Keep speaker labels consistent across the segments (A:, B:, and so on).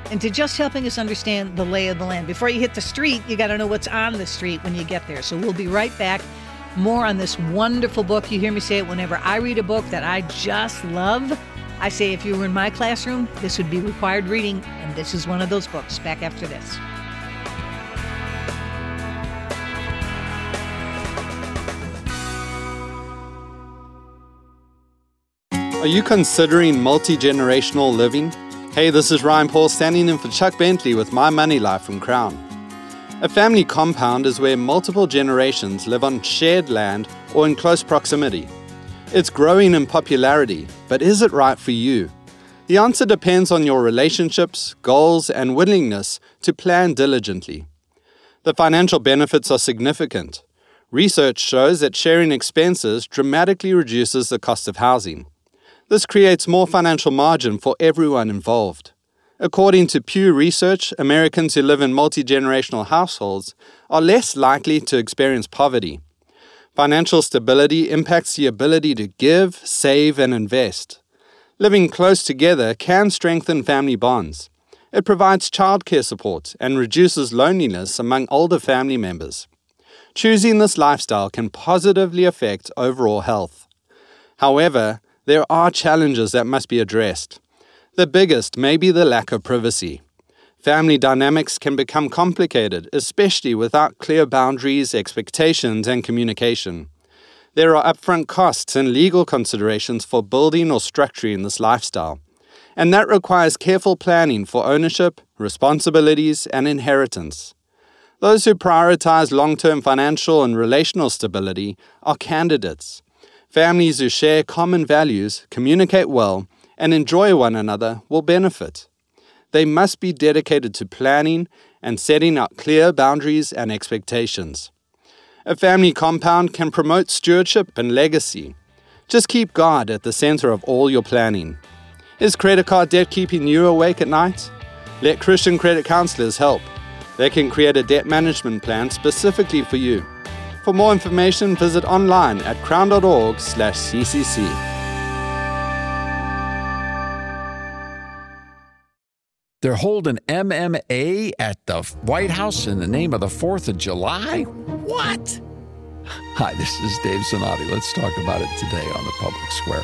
A: into just helping us understand the lay of the land. Before you hit the street, you got to know what's on the street when you get there. So we'll be right back. More on this wonderful book. You hear me say it whenever I read a book that I just love. I say if you were in my classroom, this would be required reading, and this is one of those books. Back after this.
B: Are you considering multi-generational living? Hey, this is Ryan Paul standing in for Chuck Bentley with My Money Life from Crown. A family compound is where multiple generations live on shared land or in close proximity. It's growing in popularity, but is it right for you? The answer depends on your relationships, goals, and willingness to plan diligently. The financial benefits are significant. Research shows that sharing expenses dramatically reduces the cost of housing. This creates more financial margin for everyone involved. According to Pew Research, Americans who live in multi-generational households are less likely to experience poverty. Financial stability impacts the ability to give, save, and invest. Living close together can strengthen family bonds. It provides childcare support and reduces loneliness among older family members. Choosing this lifestyle can positively affect overall health. However, there are challenges that must be addressed. The biggest may be the lack of privacy. Family dynamics can become complicated, especially without clear boundaries, expectations, and communication. There are upfront costs and legal considerations for building or structuring this lifestyle, and that requires careful planning for ownership, responsibilities, and inheritance. Those who prioritize long-term financial and relational stability are candidates. Families who share common values, communicate well, and enjoy one another will benefit. They must be dedicated to planning and setting out clear boundaries and expectations. A family compound can promote stewardship and legacy. Just keep God at the center of all your planning. Is credit card debt keeping you awake at night? Let Christian credit counselors help. They can create a debt management plan specifically for you. For more information, visit online at crown.org/ccc.
C: They're holding MMA at the White House in the name of the 4th of July? What? Hi, this is Dave Zanotti. Let's talk about it today on the Public Square.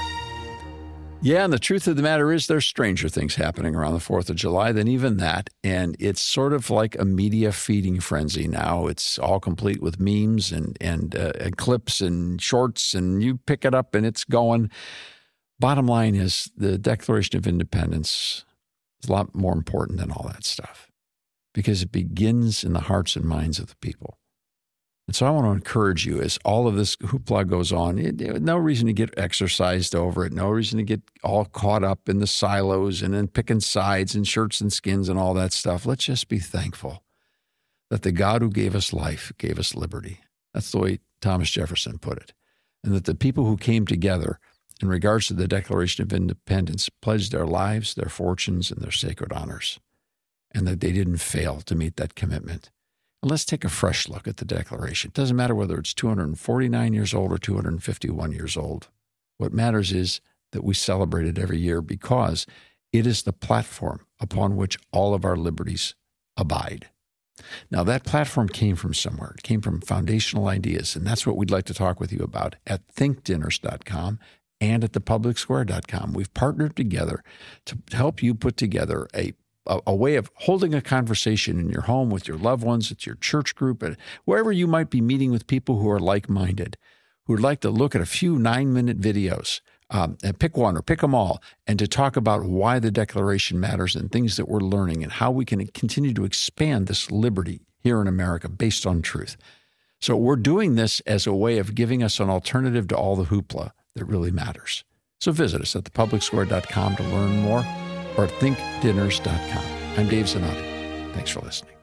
C: Yeah, and the truth of the matter is there's stranger things happening around the 4th of July than even that, and it's sort of like a media feeding frenzy now. It's all complete with memes and clips and shorts, and you pick it up and it's going. Bottom line is the Declaration of Independence is a lot more important than all that stuff because it begins in the hearts and minds of the people. And so I want to encourage you as all of this hoopla goes on, no reason to get exercised over it, no reason to get all caught up in the silos and then picking sides and shirts and skins and all that stuff. Let's just be thankful that the God who gave us life gave us liberty. That's the way Thomas Jefferson put it. And that the people who came together in regards to the Declaration of Independence pledged their lives, their fortunes, and their sacred honors, and that they didn't fail to meet that commitment. And let's take a fresh look at the Declaration. It doesn't matter whether it's 249 years old or 251 years old. What matters is that we celebrate it every year because it is the platform upon which all of our liberties abide. Now, that platform came from somewhere. It came from foundational ideas, and that's what we'd like to talk with you about at thinkdinners.com and at thepublicsquare.com. We've partnered together to help you put together a way of holding a conversation in your home with your loved ones, at your church group, and wherever you might be meeting with people who are like-minded, who would like to look at a few 9-minute videos, and pick one or pick them all, and to talk about why the Declaration matters and things that we're learning and how we can continue to expand this liberty here in America based on truth. So we're doing this as a way of giving us an alternative to all the hoopla that really matters. So visit us at thepublicsquare.com to learn more, or at thinkdinners.com. I'm Dave Zanotti. Thanks for listening.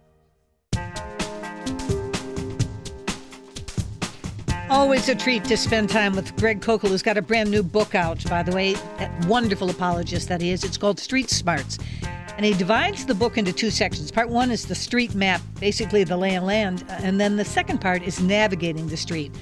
A: Always a treat to spend time with Greg Koukl, who's got a brand new book out, by the way, that wonderful apologist that he is. It's called Street Smarts. And he divides the book into 2 sections. Part 1 is the street map, basically the lay of land. And then the second part is navigating the street.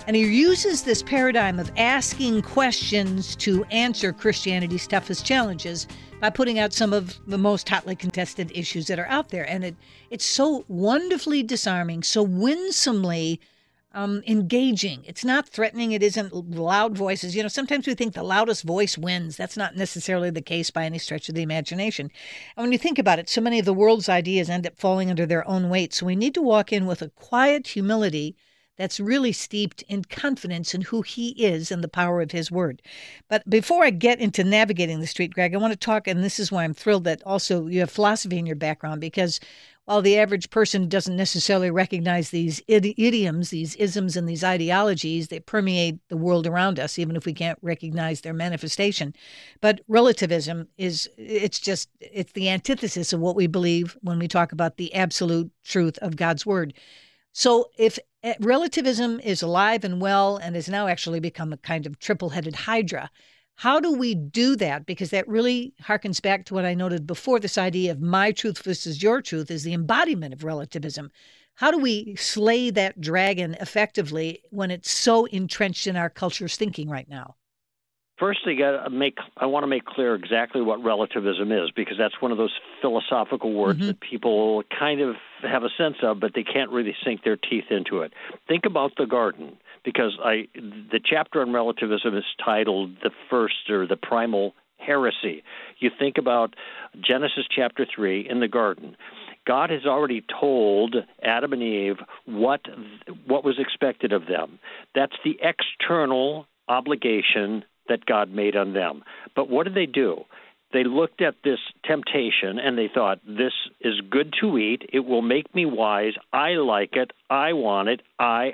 A: And he uses this paradigm of asking questions to answer Christianity's toughest challenges by putting out some of the most hotly contested issues that are out there. And it's so wonderfully disarming, so winsomely engaging. It's not threatening. It isn't loud voices. Sometimes we think the loudest voice wins. That's not necessarily the case by any stretch of the imagination. And when you think about it, so many of the world's ideas end up falling under their own weight. So we need to walk in with a quiet humility that's really steeped in confidence in who he is and the power of his word. But before I get into navigating the street, Greg, I want to talk, and this is why I'm thrilled that also you have philosophy in your background, because while the average person doesn't necessarily recognize these idioms, these isms, and these ideologies, they permeate the world around us, even if we can't recognize their manifestation. But relativism it's the antithesis of what we believe when we talk about the absolute truth of God's word. So if relativism is alive and well and has now actually become a kind of triple-headed hydra, how do we do that? Because that really harkens back to what I noted before, this idea of my truth versus your truth is the embodiment of relativism. How do we slay that dragon effectively when it's so entrenched in our culture's thinking right now?
D: First, I want to make clear exactly what relativism is, because that's one of those philosophical words that people kind of have a sense of, but they can't really sink their teeth into it. Think about the garden, because the chapter on relativism is titled The First or the Primal Heresy. You think about Genesis chapter 3 in the garden. God has already told Adam and Eve what was expected of them. That's the external obligation that God made on them. But what did they do? They looked at this temptation and they thought, this is good to eat. It will make me wise. I like it. I want it.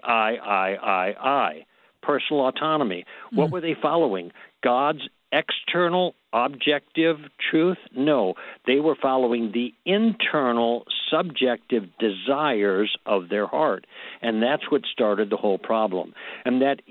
D: I. Personal autonomy. What were they following? God's external objective truth? No. They were following the internal subjective desires of their heart. And that's what started the whole problem. And that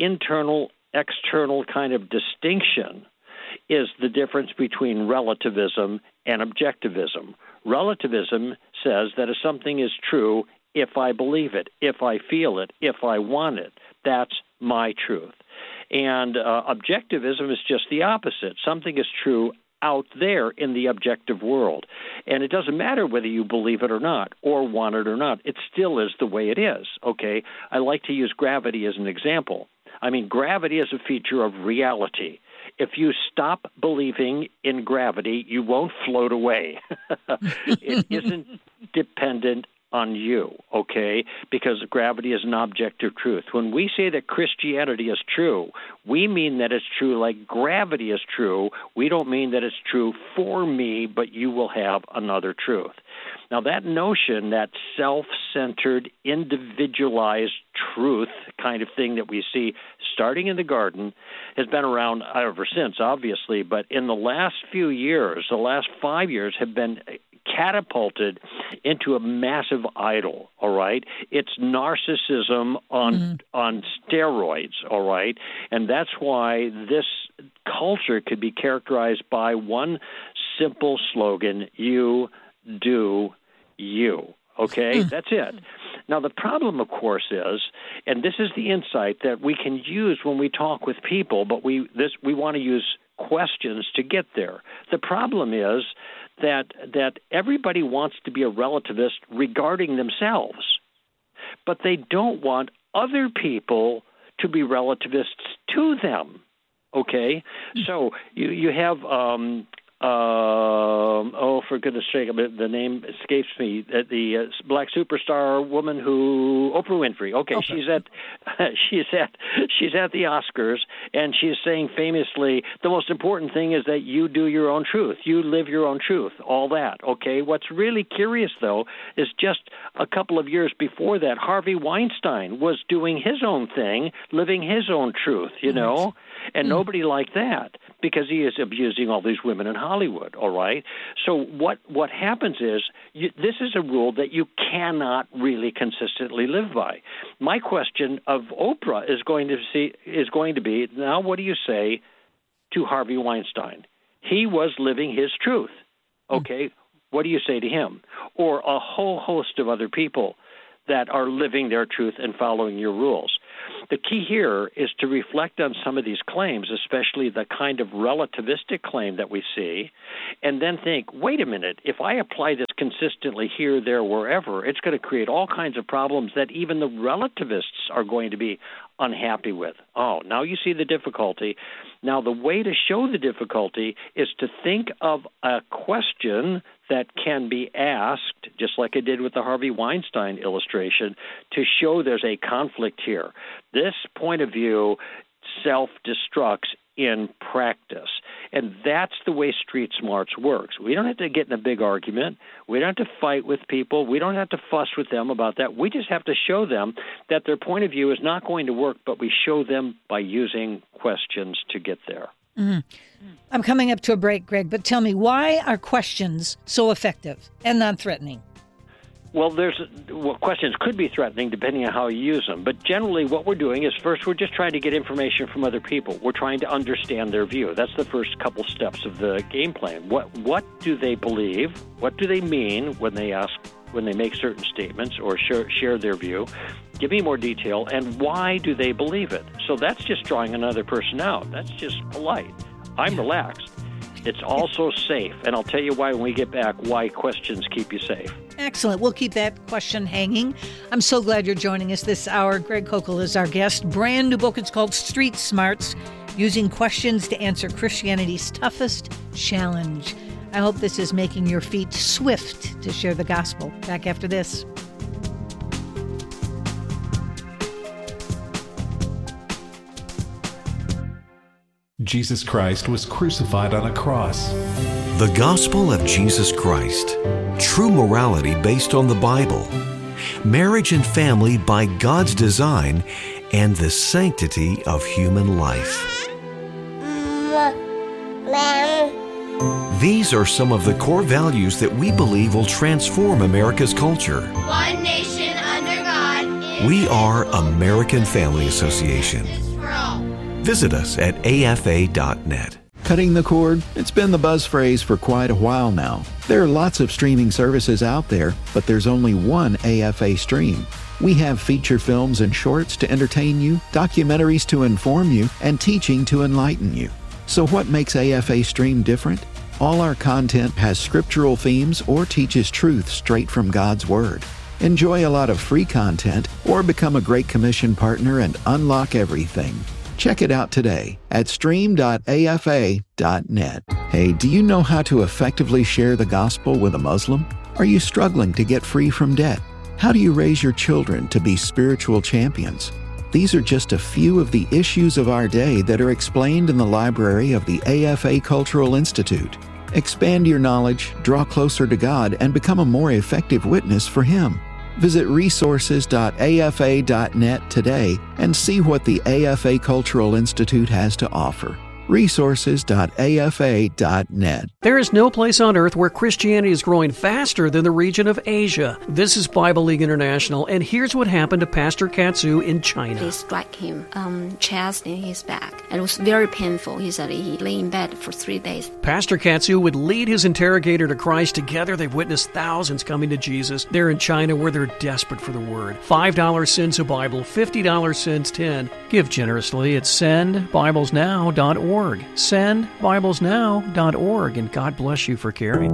D: external kind of distinction is the difference between relativism and objectivism. Relativism says that if something is true, if I believe it, if I feel it, if I want it, that's my truth. And objectivism is just the opposite. Something is true out there in the objective world. And it doesn't matter whether you believe it or not, or want it or not. It still is the way it is, okay? I like to use gravity as an example. I mean, gravity is a feature of reality. If you stop believing in gravity, you won't float away. It isn't dependent on you, okay? Because gravity is an objective truth. When we say that Christianity is true, we mean that it's true like gravity is true. We don't mean that it's true for me, but you will have another truth. Now, that notion, that self-centered, individualized truth kind of thing that we see starting in the garden has been around ever since, obviously, but in the last few years, the last 5 years have been catapulted into a massive idol, all right? It's narcissism on steroids, all right? And that's why this culture could be characterized by one simple slogan: you do you, okay? That's it. Now, the problem, of course, is, and this is the insight that we can use when we talk with people, but we want to use questions to get there. The problem is that everybody wants to be a relativist regarding themselves, but they don't want other people to be relativists to them, okay? So you have for goodness sake, the name escapes me. The black superstar woman Oprah Winfrey. Okay, Oprah. she's at the Oscars, and she's saying famously, the most important thing is that you do your own truth, you live your own truth, all that. Okay, what's really curious though is just a couple of years before that, Harvey Weinstein was doing his own thing, living his own truth. You know. And nobody liked that because he is abusing all these women in Hollywood, all right? So what happens is this is a rule that you cannot really consistently live by. My question of Oprah is going to be, now what do you say to Harvey Weinstein? He was living his truth, okay? What do you say to him? Or a whole host of other people that are living their truth and following your rules. The key here is to reflect on some of these claims, especially the kind of relativistic claim that we see, and then think, wait a minute, if I apply this consistently here, there, wherever, it's going to create all kinds of problems that even the relativists are going to be unhappy with. Oh, now you see the difficulty. Now, the way to show the difficulty is to think of a question that can be asked, just like I did with the Harvey Weinstein illustration, to show there's a conflict here. This point of view self-destructs in practice. And that's the way Street Smarts works. We don't have to get in a big argument. We don't have to fight with people. We don't have to fuss with them about that. We just have to show them that their point of view is not going to work, but we show them by using questions to get there.
A: Mm-hmm. I'm coming up to a break, Greg, but tell me, why are questions so effective and non-threatening?
D: Well, questions could be threatening depending on how you use them. But generally what we're doing is first we're just trying to get information from other people. We're trying to understand their view. That's the first couple steps of the game plan. What do they believe? What do they mean when they make certain statements or share their view? Give me more detail. And why do they believe it? So that's just drawing another person out. That's just polite. I'm relaxed. It's also safe. And I'll tell you why when we get back, why questions keep you safe.
A: Excellent. We'll keep that question hanging. I'm so glad you're joining us this hour. Greg Koukl is our guest. Brand new book. It's called Street Smarts, Using Questions to Answer Christianity's Toughest Challenge. I hope this is making your feet swift to share the gospel. Back after this.
E: Jesus Christ was crucified on a cross.
F: The Gospel of Jesus Christ. True morality based on the Bible. Marriage and family by God's design and the sanctity of human life. These are some of the core values that we believe will transform America's culture.
G: One nation under God.
F: We are American Family Association. Visit us at afa.net.
H: Cutting the cord? It's been the buzz phrase for quite a while now. There are lots of streaming services out there, but there's only one AFA stream. We have feature films and shorts to entertain you, documentaries to inform you, and teaching to enlighten you. So what makes AFA Stream different? All our content has scriptural themes or teaches truth straight from God's Word. Enjoy a lot of free content or become a Great Commission partner and unlock everything. Check it out today at stream.afa.net. Hey, do you know how to effectively share the gospel with a Muslim? Are you struggling to get free from debt? How do you raise your children to be spiritual champions? These are just a few of the issues of our day that are explained in the library of the AFA Cultural Institute. Expand your knowledge, draw closer to God, and become a more effective witness for Him. Visit resources.afa.net today and see what the AFA Cultural Institute has to offer. resources.afa.net.
I: There is no place on earth where Christianity is growing faster than the region of Asia. This is Bible League International, and here's what happened to Pastor Katsu in China.
J: They struck him chest in his back, and it was very painful. He said he lay in bed for 3 days.
I: Pastor Katsu would lead his interrogator to Christ. Together, they've witnessed thousands coming to Jesus. They're in China where they're desperate for the Word. $5 sends a Bible, $50 sends 10. Give generously at sendbiblesnow.org. sendbiblesnow.org, and God bless you for caring.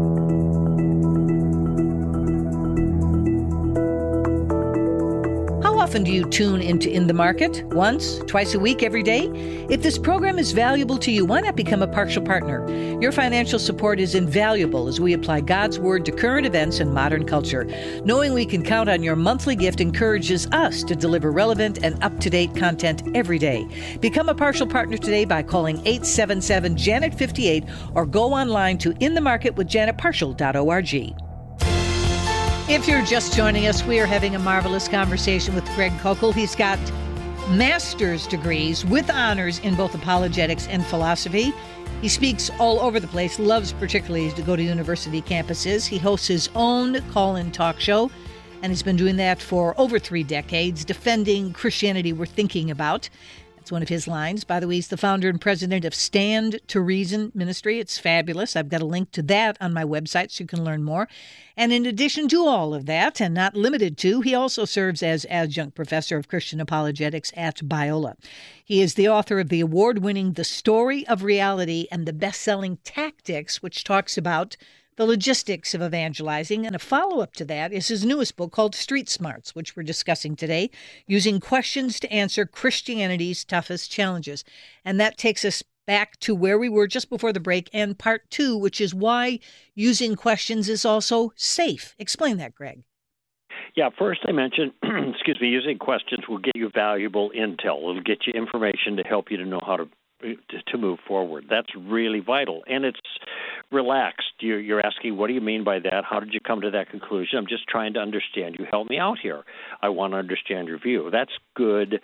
A: How often do you tune into In the Market? Once, twice a week, every day? If this program is valuable to you, why not become a partial partner? Your financial support is invaluable as we apply God's Word to current events and modern culture. Knowing we can count on your monthly gift encourages us to deliver relevant and up-to-date content every day. Become a partial partner today by calling 877-JANET-58 or go online to inthemarketwithjanetpartial.org. If you're just joining us, we are having a marvelous conversation with Greg Koukl. He's got master's degrees with honors in both apologetics and philosophy. He speaks all over the place, loves particularly to go to university campuses. He hosts his own call-in talk show, and he's been doing that for over 3 decades, defending Christianity we're thinking about. It's one of his lines. By the way, he's the founder and president of Stand to Reason Ministry. It's fabulous. I've got a link to that on my website so you can learn more. And in addition to all of that, and not limited to, he also serves as adjunct professor of Christian apologetics at Biola. He is the author of the award-winning The Story of Reality and the best-selling Tactics, which talks about the logistics of evangelizing, and a follow-up to that is his newest book called Street Smarts, which we're discussing today, using questions to answer Christianity's toughest challenges. And that takes us back to where we were just before the break and part 2, which is why using questions is also safe. Explain that, Greg.
D: Yeah, first I mentioned, using questions will get you valuable intel. It'll get you information to help you to know how to move forward. That's really vital. And it's relaxed. You're asking, what do you mean by that? How did you come to that conclusion? I'm just trying to understand you. Help me out here. I want to understand your view. That's good.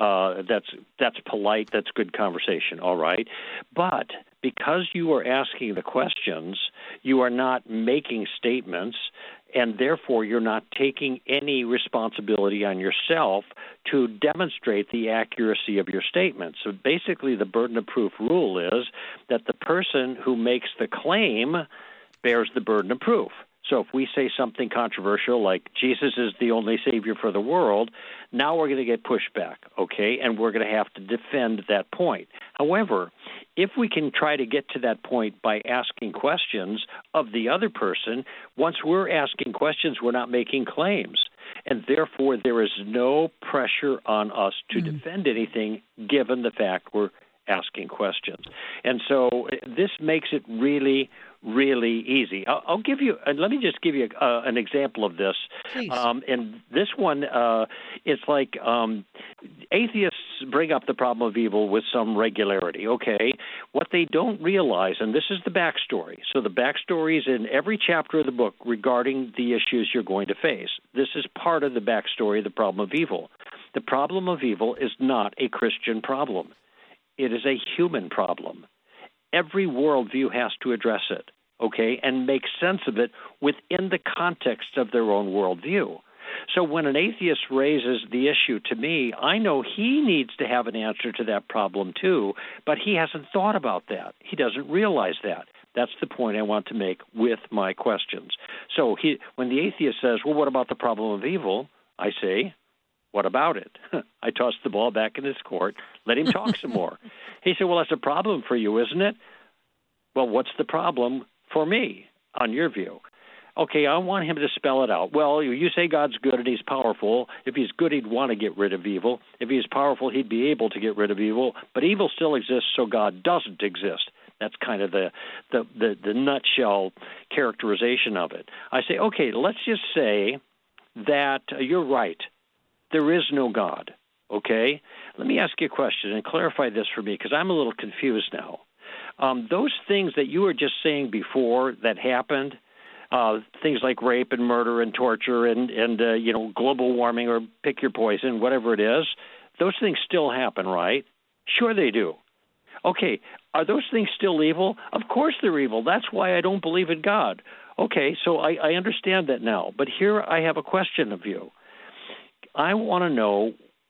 D: That's polite. That's good conversation. All right. But because you are asking the questions, you are not making statements, and therefore you're not taking any responsibility on yourself to demonstrate the accuracy of your statement. So basically the burden of proof rule is that the person who makes the claim bears the burden of proof. So if we say something controversial like Jesus is the only Savior for the world, now we're going to get pushback, okay? And we're going to have to defend that point. However, if we can try to get to that point by asking questions of the other person, once we're asking questions, we're not making claims. And therefore, there is no pressure on us to defend anything given the fact we're asking questions. And so this makes it really, really easy. I'll give you, let me just give you an example of this. And this one, it's like atheists bring up the problem of evil with some regularity, okay? What they don't realize, and this is the backstory. So the backstory is in every chapter of the book regarding the issues you're going to face. This is part of the backstory of the problem of evil. The problem of evil is not a Christian problem. It is a human problem. Every worldview has to address it, okay, and make sense of it within the context of their own worldview. So when an atheist raises the issue to me, I know he needs to have an answer to that problem too, but he hasn't thought about that. He doesn't realize that. That's the point I want to make with my questions. So when the atheist says, well, what about the problem of evil? I say, what about it? I toss the ball back in his court, let him talk some more. He said, well, that's a problem for you, isn't it? Well, what's the problem for me, on your view? Okay, I want him to spell it out. Well, you say God's good and he's powerful. If he's good, he'd want to get rid of evil. If he's powerful, he'd be able to get rid of evil. But evil still exists, so God doesn't exist. That's kind of the nutshell characterization of it. I say, okay, let's just say that you're right. There is no God, okay? Let me ask you a question and clarify this for me because I'm a little confused now. Those things that you were just saying before that happened, things like rape and murder and torture and global warming or pick your poison, whatever it is, those things still happen, right? Sure they do. Okay, are those things still evil? Of course they're evil. That's why I don't believe in God. Okay, so I understand that now. But here I have a question of you. I want to know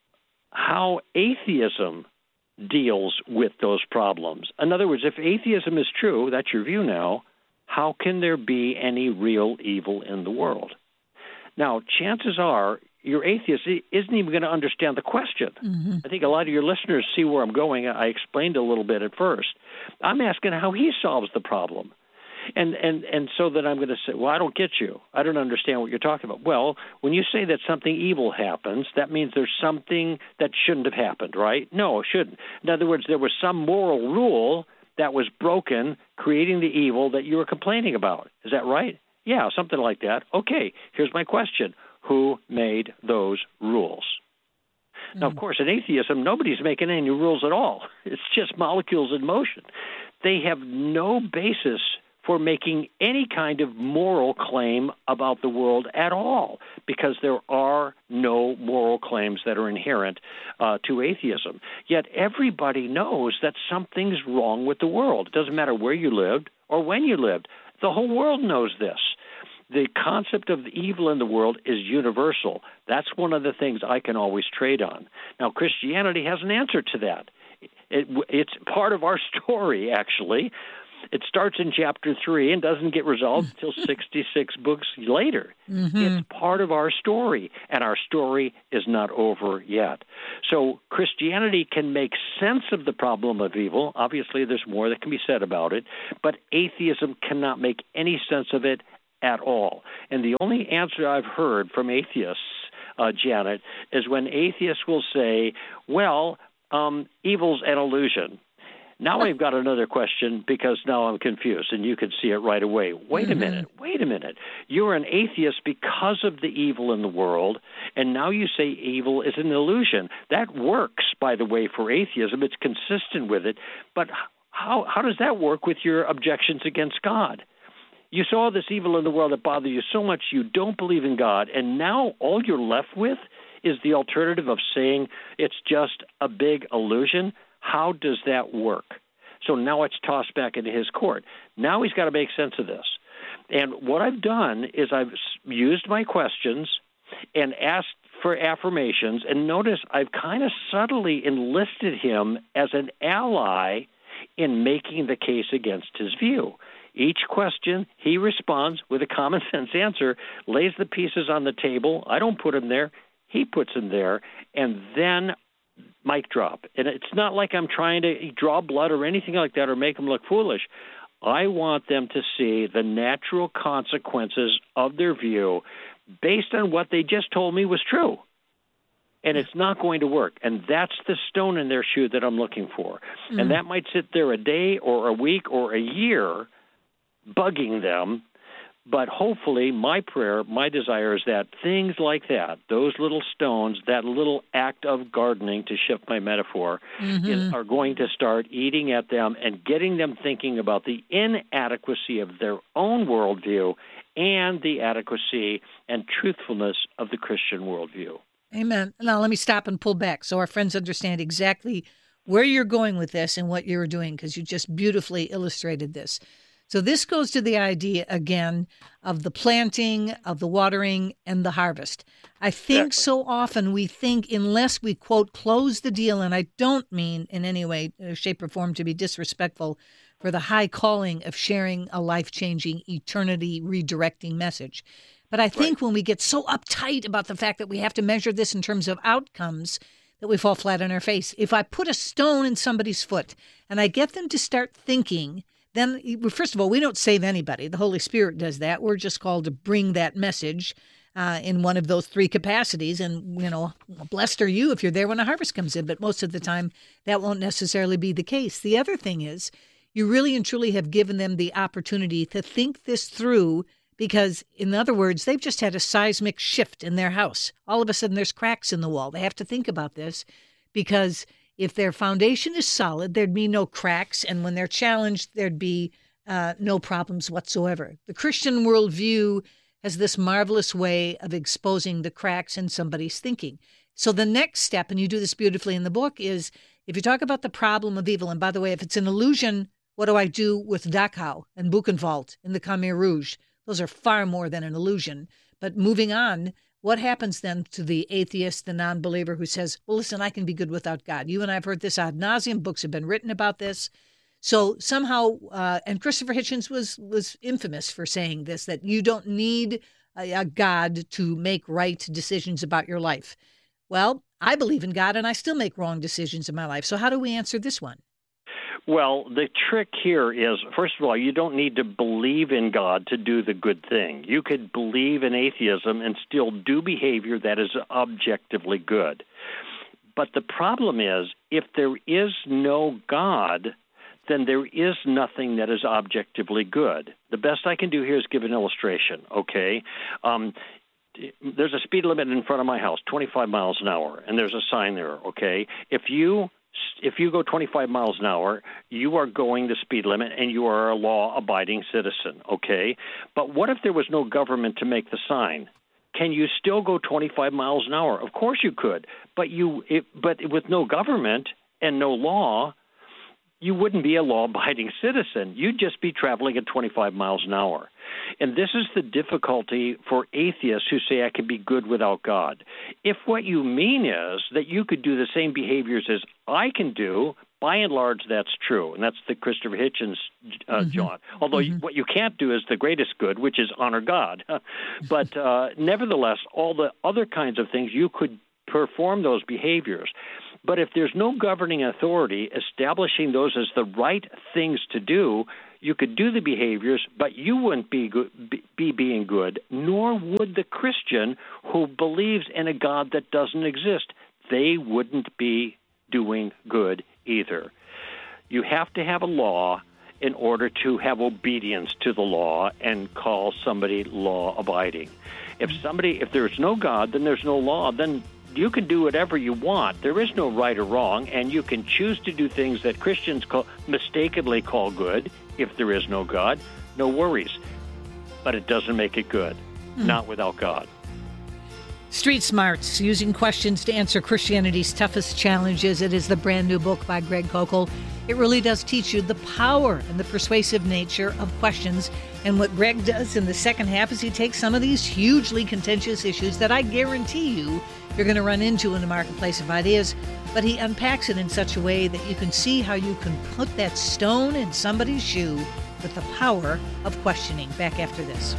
D: how atheism deals with those problems. In other words, if atheism is true, that's your view now, how can there be any real evil in the world? Now, chances are your atheist isn't even going to understand the question. Mm-hmm. I think a lot of your listeners see where I'm going. I explained a little bit at first. I'm asking how he solves the problem. And so that I'm going to say, well, I don't get you. I don't understand what you're talking about. Well, when you say that something evil happens, that means there's something that shouldn't have happened, right? No, it shouldn't. In other words, there was some moral rule that was broken, creating the evil that you were complaining about. Is that right? Yeah, something like that. Okay, here's my question. Who made those rules? Now, of course, in atheism, nobody's making any rules at all. It's just molecules in motion. They have no basis for making any kind of moral claim about the world at all, because there are no moral claims that are inherent to atheism. Yet everybody knows that something's wrong with the world. It doesn't matter where you lived or when you lived. The whole world knows this. the concept of evil in the world is universal. That's one of the things I can always trade on. Now, Christianity has an answer to that. It's part of our story, actually. It starts in chapter 3 and doesn't get resolved until 66 books later. Mm-hmm. It's part of our story, and our story is not over yet. So Christianity can make sense of the problem of evil. Obviously, there's more that can be said about it, but atheism cannot make any sense of it at all. And the only answer I've heard from atheists, Janet, is when atheists will say, well, evil's an illusion. Now I've got another question because now I'm confused, and you can see it right away. Wait a minute. You're an atheist because of the evil in the world, and now you say evil is an illusion. That works, by the way, for atheism. It's consistent with it. But how does that work with your objections against God? You saw this evil in the world that bothered you so much you don't believe in God, and now all you're left with is the alternative of saying it's just a big illusion. How does that work? So now it's tossed back into his court. Now he's got to make sense of this. And what I've done is I've used my questions and asked for affirmations. And notice I've kind of subtly enlisted him as an ally in making the case against his view. Each question, he responds with a common sense answer, lays the pieces on the table. I don't put them there. He puts them there. And then mic drop. And it's not like I'm trying to draw blood or anything like that or make them look foolish. I want them to see the natural consequences of their view based on what they just told me was true. And it's not going to work. And that's the stone in their shoe that I'm looking for. Mm. And that might sit there a day or a week or a year bugging them. But hopefully my prayer, my desire is that things like that, those little stones, that little act of gardening, to shift my metaphor, are going to start eating at them and getting them thinking about the inadequacy of their own worldview and the adequacy and truthfulness of the Christian worldview.
A: Amen. Now, let me stop and pull back so our friends understand exactly where you're going with this and what you're doing, because you just beautifully illustrated this. So this goes to the idea, again, of the planting, of the watering, and the harvest. I think so often we think unless we, quote, close the deal, and I don't mean in any way, shape, or form to be disrespectful for the high calling of sharing a life-changing, eternity-redirecting message. But I think when we get so uptight about the fact that we have to measure this in terms of outcomes, that we fall flat on our face. If I put a stone in somebody's foot and I get them to start thinking, then, first of all, we don't save anybody. The Holy Spirit does that. We're just called to bring that message in one of those three capacities. And, blessed are you if you're there when a harvest comes in. But most of the time, that won't necessarily be the case. The other thing is, you really and truly have given them the opportunity to think this through, because, in other words, they've just had a seismic shift in their house. All of a sudden, there's cracks in the wall. They have to think about this, because if their foundation is solid, there'd be no cracks, and when they're challenged, there'd be no problems whatsoever. The Christian worldview has this marvelous way of exposing the cracks in somebody's thinking. So the next step, and you do this beautifully in the book, is if you talk about the problem of evil, and by the way, if it's an illusion, what do I do with Dachau and Buchenwald and the Khmer Rouge? Those are far more than an illusion. But moving on, what happens then to the atheist, the non-believer who says, well, listen, I can be good without God? You and I have heard this ad nauseum. Books have been written about this. So somehow, and Christopher Hitchens was infamous for saying this, that you don't need a God to make right decisions about your life. Well, I believe in God, and I still make wrong decisions in my life. So how do we answer this one?
D: Well, the trick here is, first of all, you don't need to believe in God to do the good thing. You could believe in atheism and still do behavior that is objectively good. But the problem is, if there is no God, then there is nothing that is objectively good. The best I can do here is give an illustration, okay? There's a speed limit in front of my house, 25 miles an hour, and there's a sign there, okay? If you go 25 miles an hour, you are going the speed limit and you are a law-abiding citizen, okay? But what if there was no government to make the sign? Can you still go 25 miles an hour? Of course you could, but with no government and no law, you wouldn't be a law-abiding citizen. You'd just be traveling at 25 miles an hour. And this is the difficulty for atheists who say I can be good without God. If what you mean is that you could do the same behaviors as I can do, by and large, that's true. And that's the Christopher Hitchens, John. Although what you can't do is the greatest good, which is honor God. But nevertheless, all the other kinds of things, you could perform those behaviors. But if there's no governing authority establishing those as the right things to do, you could do the behaviors, but you wouldn't be being good, nor would the Christian who believes in a God that doesn't exist. They wouldn't be doing good either. You have to have a law in order to have obedience to the law and call somebody law-abiding. If there's no God, then there's no law, then you can do whatever you want. There is no right or wrong, and you can choose to do things that Christians mistakenly call good. If there is no God, no worries. But it doesn't make it good, not without God.
A: Street Smarts, using questions to answer Christianity's toughest challenges. It is the brand new book by Greg Koukl. It really does teach you the power and the persuasive nature of questions. And what Greg does in the second half is he takes some of these hugely contentious issues that I guarantee you're going to run into in the marketplace of ideas, but he unpacks it in such a way that you can see how you can put that stone in somebody's shoe with the power of questioning. Back after this.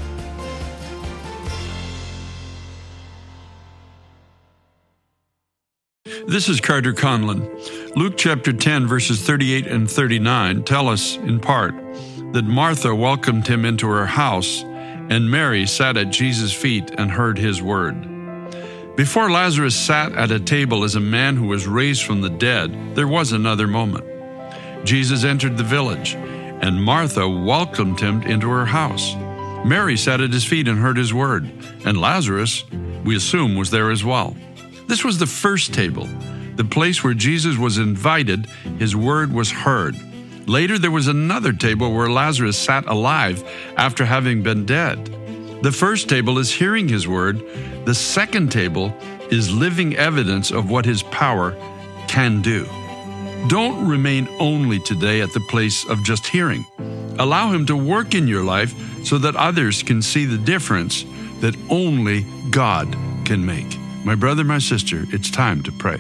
C: This is Carter Conlon. Luke chapter 10, verses 38 and 39 tell us, in part, that Martha welcomed him into her house, and Mary sat at Jesus' feet and heard his word. Before Lazarus sat at a table as a man who was raised from the dead, there was another moment. Jesus entered the village, and Martha welcomed him into her house. Mary sat at his feet and heard his word, and Lazarus, we assume, was there as well. This was the first table, the place where Jesus was invited, his word was heard. Later, there was another table where Lazarus sat alive after having been dead. The first table is hearing his word. The second table is living evidence of what his power can do. Don't remain only today at the place of just hearing. Allow him to work in your life so that others can see the difference that only God can make. My brother, my sister, it's time to pray.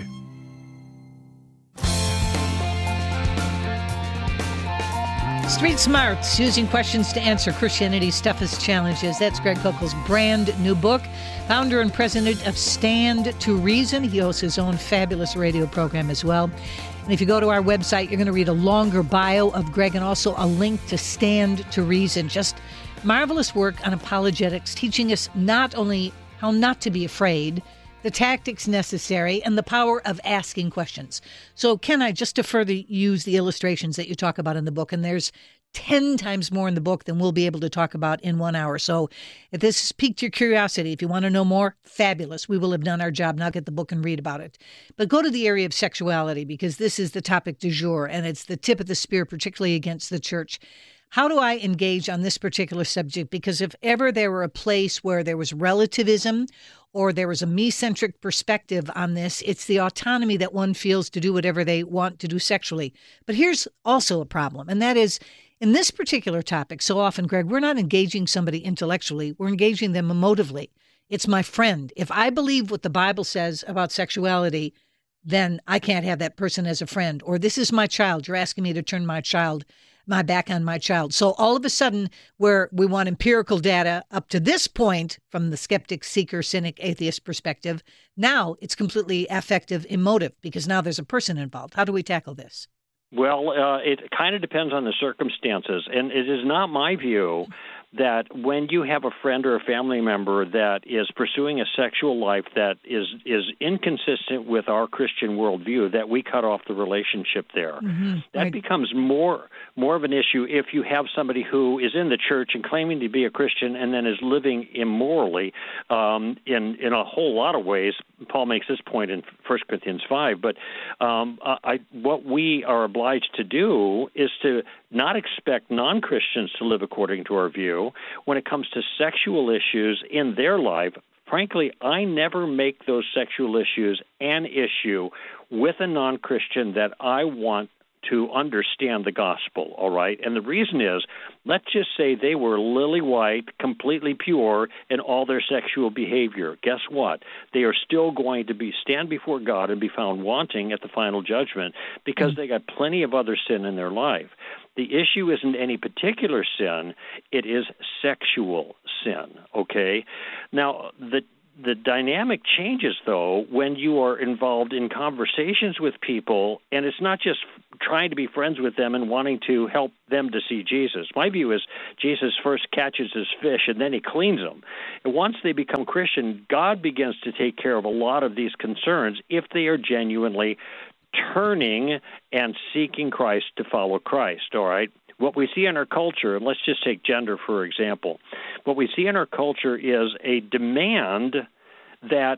A: Street Smarts, using questions to answer Christianity's toughest challenges. That's Greg Koukl's brand new book. Founder and president of Stand to Reason. He hosts his own fabulous radio program as well. And if you go to our website, you're going to read a longer bio of Greg and also a link to Stand to Reason. Just marvelous work on apologetics, teaching us not only how not to be afraid, the tactics necessary, and the power of asking questions. So, Ken, just to further use the illustrations that you talk about in the book, and there's 10 times more in the book than we'll be able to talk about in 1 hour. So if this has piqued your curiosity, if you want to know more, fabulous. We will have done our job. Now get the book and read about it. But go to the area of sexuality, because this is the topic du jour, and it's the tip of the spear, particularly against the church. How do I engage on this particular subject? Because if ever there were a place where there was relativism or there was a me-centric perspective on this, it's the autonomy that one feels to do whatever they want to do sexually. But here's also a problem, and that is, in this particular topic, so often, Greg, we're not engaging somebody intellectually. We're engaging them emotively. It's my friend. If I believe what the Bible says about sexuality, then I can't have that person as a friend. Or this is my child. You're asking me to turn my back on my child. So all of a sudden, where we want empirical data up to this point from the skeptic, seeker, cynic, atheist perspective, now it's completely affective, emotive, because now there's a person involved. How do we tackle this?
D: Well, it kind of depends on the circumstances, and it is not my view that when you have a friend or a family member that is pursuing a sexual life that is inconsistent with our Christian worldview, that we cut off the relationship there. Mm-hmm. That becomes more of an issue if you have somebody who is in the church and claiming to be a Christian and then is living immorally in a whole lot of ways. Paul makes this point in 1 Corinthians 5. But what we are obliged to do is to not expect non-Christians to live according to our view. When it comes to sexual issues in their life, frankly, I never make those sexual issues an issue with a non-Christian that I want to understand the gospel, all right? And the reason is, let's just say they were lily white, completely pure in all their sexual behavior. Guess what? They are still going to stand before God and be found wanting at the final judgment because they got plenty of other sin in their life. The issue isn't any particular sin, it is sexual sin, okay? Now, the dynamic changes, though, when you are involved in conversations with people, and it's not just trying to be friends with them and wanting to help them to see Jesus. My view is Jesus first catches his fish, and then he cleans them. And once they become Christian, God begins to take care of a lot of these concerns if they are genuinely turning and seeking Christ to follow Christ, all right? What we see in our culture, and let's just take gender, for example, what we see in our culture is a demand that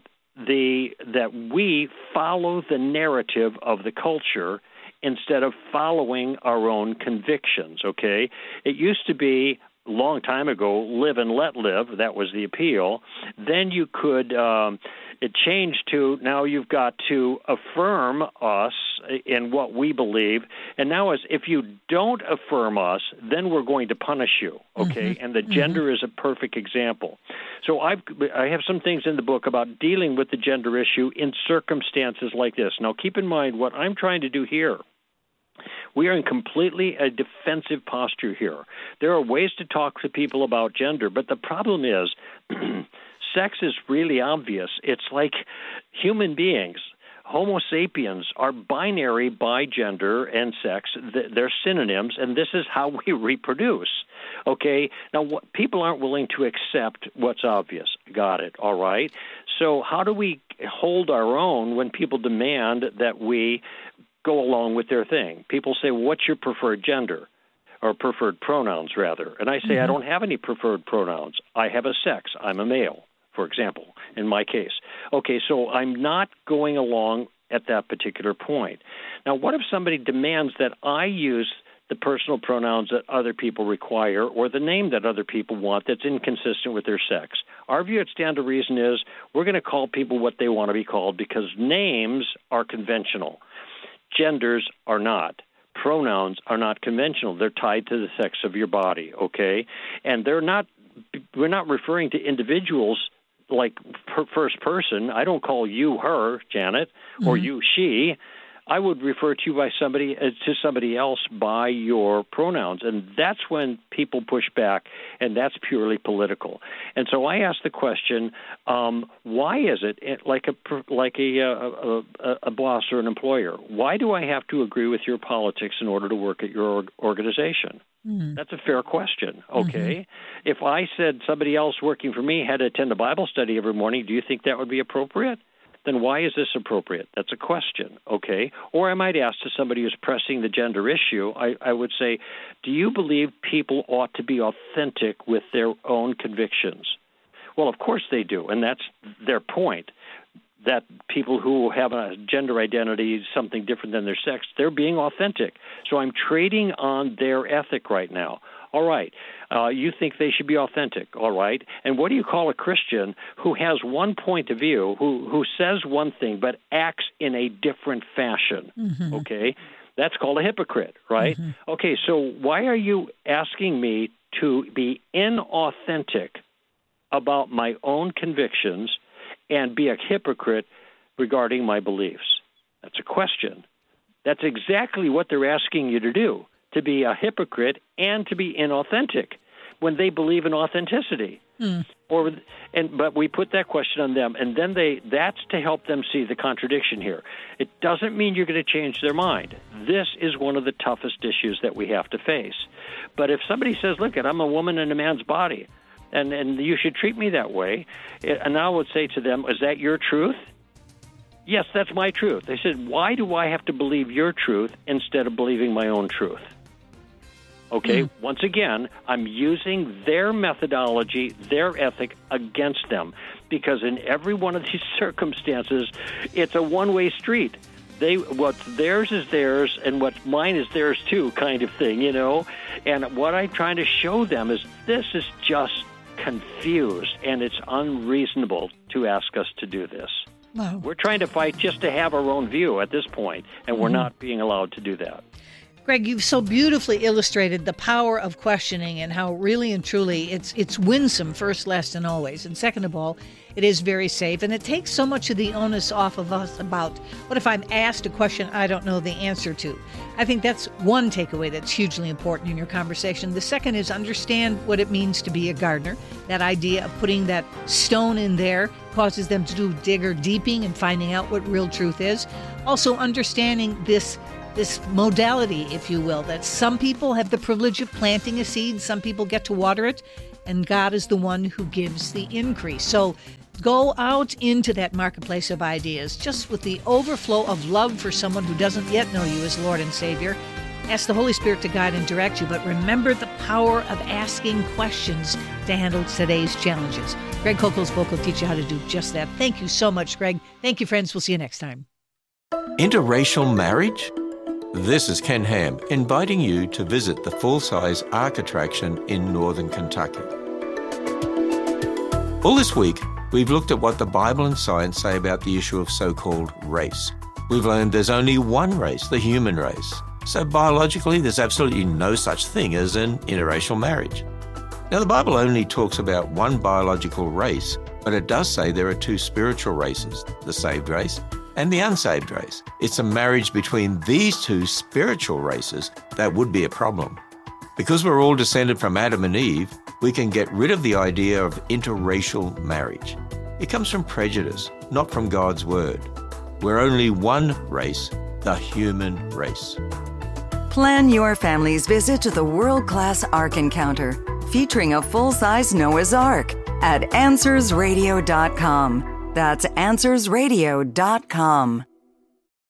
D: we follow the narrative of the culture instead of following our own convictions, okay? It used to be a long time ago, live and let live. That was the appeal. Then you could it changed to now you've got to affirm us in what we believe. And now if you don't affirm us, then we're going to punish you, okay? Mm-hmm. And the gender is a perfect example. So I have some things in the book about dealing with the gender issue in circumstances like this. Now, keep in mind what I'm trying to do here. We are in completely a defensive posture here. There are ways to talk to people about gender, but the problem is sex is really obvious. It's like human beings. Homo sapiens are binary by gender and sex. They're synonyms, and this is how we reproduce. Okay? Now, people aren't willing to accept what's obvious. Got it. All right? So how do we hold our own when people demand that we go along with their thing? People say, well, what's your preferred gender? Or preferred pronouns, rather. And I say, mm-hmm. I don't have any preferred pronouns. I have a sex. I'm a male, for example, in my case. Okay, so I'm not going along at that particular point. Now, what if somebody demands that I use the personal pronouns that other people require or the name that other people want that's inconsistent with their sex? Our view at Stand to Reason is we're going to call people what they want to be called because names are conventional. Genders are not. Pronouns are not conventional. They're tied to the sex of your body, okay? And we're not referring to individuals like first person. I don't call you her, Janet, or mm-hmm. you she. I would refer to you to somebody else by your pronouns, and that's when people push back, and that's purely political. And so I ask the question: why is it like a boss or an employer? Why do I have to agree with your politics in order to work at your organization? Mm-hmm. That's a fair question. Okay, mm-hmm. If I said somebody else working for me had to attend a Bible study every morning, do you think that would be appropriate? Then why is this appropriate? That's a question, okay? Or I might ask to somebody who's pressing the gender issue, I would say, do you believe people ought to be authentic with their own convictions? Well, of course they do, and that's their point, that people who have a gender identity, something different than their sex, they're being authentic. So I'm trading on their ethic right now. All right, you think they should be authentic, all right? And what do you call a Christian who has one point of view, who says one thing but acts in a different fashion, mm-hmm. okay? That's called a hypocrite, right? Mm-hmm. Okay, so why are you asking me to be inauthentic about my own convictions and be a hypocrite regarding my beliefs? That's a question. That's exactly what they're asking you to do, to be a hypocrite and to be inauthentic when they believe in authenticity. Mm. But we put that question on them, and then that's to help them see the contradiction here. It doesn't mean you're going to change their mind. This is one of the toughest issues that we have to face. But if somebody says, look, I'm a woman in a man's body, and you should treat me that way, and I would say to them, is that your truth? Yes, that's my truth. They said, why do I have to believe your truth instead of believing my own truth? Okay, Once again, I'm using their methodology, their ethic against them, because in every one of these circumstances, it's a one-way street. What's theirs is theirs, and what's mine is theirs too, kind of thing, you know? And what I'm trying to show them is this is just confused, and it's unreasonable to ask us to do this. Wow. We're trying to fight just to have our own view at this point, and we're not being allowed to do that.
A: Greg, you've so beautifully illustrated the power of questioning and how really and truly it's winsome, first, last, and always. And second of all, it is very safe. And it takes so much of the onus off of us about what if I'm asked a question I don't know the answer to. I think that's one takeaway that's hugely important in your conversation. The second is understand what it means to be a gardener. That idea of putting that stone in there causes them to do digger deeping and finding out what real truth is. Also understanding this modality, if you will, that some people have the privilege of planting a seed, some people get to water it, and God is the one who gives the increase. So go out into that marketplace of ideas just with the overflow of love for someone who doesn't yet know you as Lord and Savior. Ask the Holy Spirit to guide and direct you, but remember the power of asking questions to handle today's challenges. Greg Koukl's book will teach you how to do just that. Thank you so much, Greg. Thank you, friends. We'll see you next time.
K: Interracial marriage? This is Ken Ham, inviting you to visit the full-size Ark attraction in northern Kentucky. All this week, we've looked at what the Bible and science say about the issue of so-called race. We've learned there's only one race, the human race. So biologically, there's absolutely no such thing as an interracial marriage. Now, the Bible only talks about one biological race, but it does say there are two spiritual races, the saved race and the unsaved race. It's a marriage between these two spiritual races that would be a problem. Because we're all descended from Adam and Eve, we can get rid of the idea of interracial marriage. It comes from prejudice, not from God's word. We're only one race, the human race.
L: Plan your family's visit to the world-class Ark Encounter, featuring a full-size Noah's Ark at AnswersRadio.com. That's AnswersRadio.com.